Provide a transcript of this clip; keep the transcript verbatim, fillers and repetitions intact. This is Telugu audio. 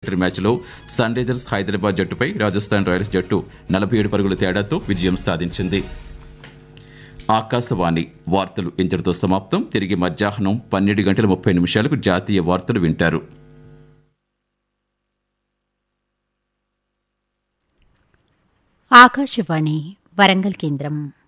విక్టరీ మ్యాచ్లో sun Risers Hyderabad జట్టుపై Rajasthan Royals జట్టు నలభై ఏడు పరుగుల తేడాతో విజయం సాధించింది. ఆకాశవాణి వార్తలు ఇంతటితో సమాప్తం. తిరిగి మధ్యాహ్నం పన్నెండు గంటల ముప్పై నిమిషాలకు జాతీయ వార్తలు వింటారు. ఆకాశవాణి వరంగల్ కేంద్రం.